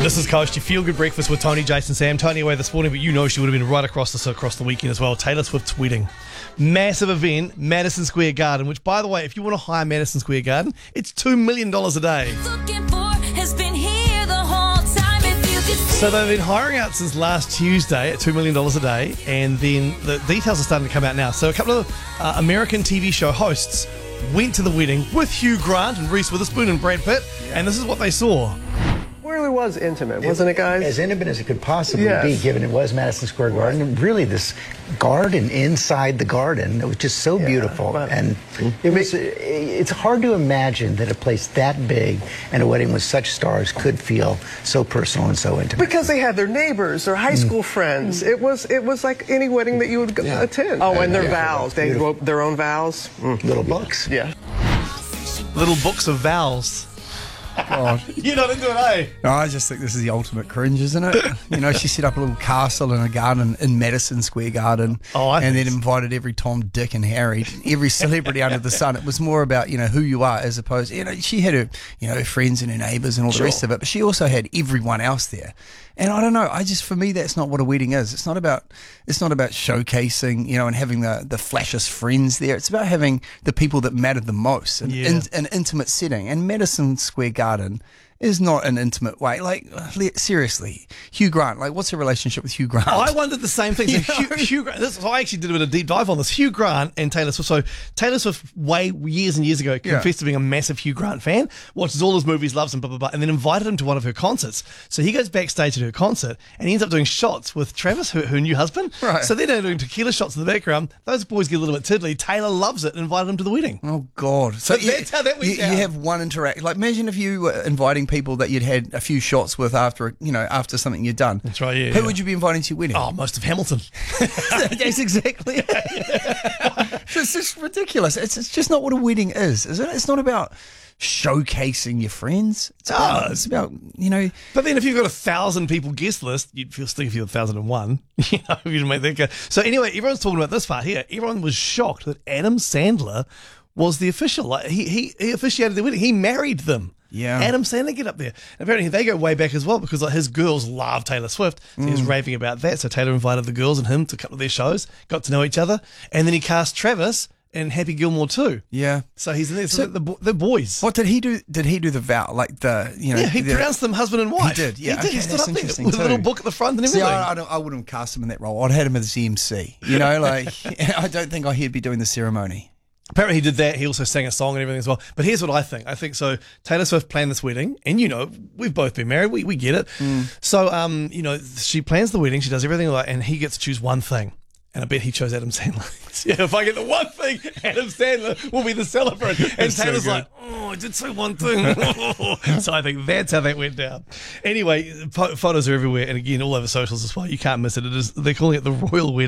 This is Coast, your feel-good breakfast with Tony, Jason, Sam. Tony away this morning, but you know she would have been right across the weekend as well. Taylor Swift's wedding. Massive event, Madison Square Garden, which, by the way, if you want to hire Madison Square Garden, it's $2 million a day. So they've been hiring out since last Tuesday at $2 million a day, and then the details are starting to come out now. So a couple of American TV show hosts went to the wedding with Hugh Grant and Reese Witherspoon and Brad Pitt, and this is what they saw. Really was intimate, wasn't it, guys? As intimate as it could possibly be, given it was Madison Square Garden. And really, this garden inside the garden, it was just so beautiful. And it's hard to imagine that a place that big and a wedding with such stars could feel so personal and so intimate. Because they had their neighbors or high school friends. It was like any wedding that you would attend. Oh, and their vows. They wrote their own vows. Little books. Yeah. Little books of vows. God. You're not into it, eh? No, I just think this is the ultimate cringe, isn't it? You know, she set up a little castle in a garden in Madison Square Garden, and then invited every Tom, Dick, and Harry, every celebrity under the sun. It was more about, you know, who you are as opposed, you know, she had her, you know, her friends and her neighbours and all the rest of it, but she also had everyone else there. And I don't know, for me, that's not what a wedding is. It's not about showcasing, you know, and having the flashest friends there. It's about having the people that matter the most in an intimate setting. And Madison Square Garden is not an intimate way. Like, seriously, Hugh Grant, like, what's her relationship with Hugh Grant? I wondered the same thing. So Hugh Grant, I actually did a bit of deep dive on this. Hugh Grant and Taylor Swift. So Taylor Swift, years and years ago, confessed to being a massive Hugh Grant fan, watches all his movies, loves him, blah, blah, blah, and then invited him to one of her concerts. So he goes backstage at her concert and he ends up doing shots with Travis, her new husband. Right. So they're doing tequila shots in the background. Those boys get a little bit tiddly. Taylor loves it and invited him to the wedding. Oh, God. So that's how that went down. You have one interaction. Like, imagine if you were inviting people that you'd had a few shots with after something you'd done. That's right, Who would you be inviting to your wedding? Oh, most of Hamilton. That's exactly it. It's just ridiculous. It's just not what a wedding is it? It's not about showcasing your friends. It's about, you know. But then if you've got 1,000 people guest list, you'd feel still if you're 1,001. You know, if you didn't make that go. So anyway, everyone's talking about this part here. Everyone was shocked that Adam Sandler was the official. Like, he officiated the wedding. He married them. Yeah. Adam Sandler get up there. Apparently they go way back as well because his girls love Taylor Swift. So he was raving about that. So Taylor invited the girls and him to a couple of their shows, got to know each other, and then he cast Travis in Happy Gilmore too. Yeah. So he's in there. So the boys. What did he do? Did he do the vow? Like he pronounced them husband and wife. He did. Yeah. He did. He stood up there with a little book at the front and everything. See, I wouldn't have cast him in that role. I'd had him as the MC. You know, like I don't think he'd be doing the ceremony. Apparently he did that. He also sang a song and everything as well. But here's what I think. I think so Taylor Swift planned this wedding, and you know, we've both been married. We get it. So, you know, she plans the wedding. She does everything and he gets to choose one thing. And I bet he chose Adam Sandler. Yeah, if I get the one thing, Adam Sandler will be the celebrant. And Taylor's like, oh, I did say one thing. So I think that's how that went down. Anyway, photos are everywhere. And again, all over socials as well. You can't miss it. They're calling it the Royal Wedding.